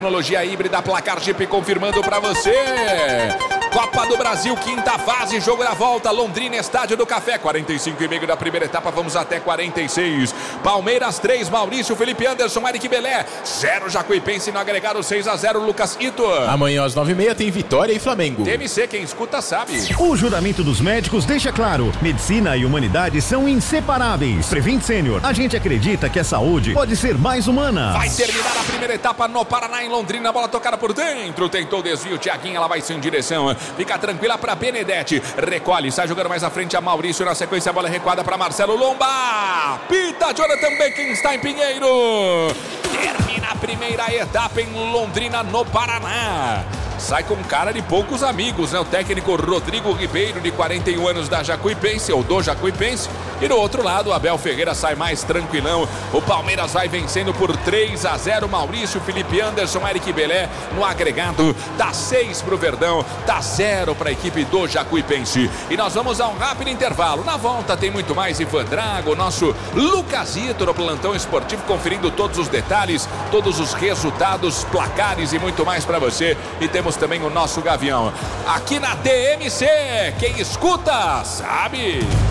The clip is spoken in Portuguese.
Tecnologia híbrida, placar Jeep confirmando pra você. Copa do Brasil, quinta fase, jogo da volta, Londrina, Estádio do Café, 45,5 da primeira etapa, vamos até 46. Palmeiras 3, Maurício, Felipe Anderson, Eric Belé, 0 Jacuipense no agregado 6-0, Lucas Ito. Amanhã às 9h30 tem Vitória e Flamengo. TMC, quem escuta sabe. O juramento dos médicos deixa claro, medicina e humanidade são inseparáveis. Prevent Sênior, a gente acredita que a saúde pode ser mais humana. Vai terminar a primeira etapa no Paraná, em Londrina, bola tocada por dentro, tentou o desvio, Thiaguinho, ela vai sem direção. Fica tranquila para Benedetti. Recolhe, sai jogando mais à frente a Maurício. Na sequência, a bola é recuada para Marcelo Lomba. Pita Jonathan Beckenstein Pinheiro. Termina a primeira etapa em Londrina, no Paraná. Sai com cara de poucos amigos, né? O técnico Rodrigo Ribeiro, de 41 anos, da Jacuipense, ou do Jacuipense. E do outro lado, o Abel Ferreira sai mais tranquilão. O Palmeiras vai vencendo por 3-0. Maurício, Felipe Anderson, Eric Belé no agregado. Dá 6 pro Verdão, dá 0 para a equipe do Jacuipense. E nós vamos a um rápido intervalo. Na volta tem muito mais. Ivan Drago, nosso Lucasito no plantão esportivo, conferindo todos os detalhes, todos os resultados, placares e muito mais para você. E temos também o nosso Gavião aqui na TMC. Quem escuta sabe.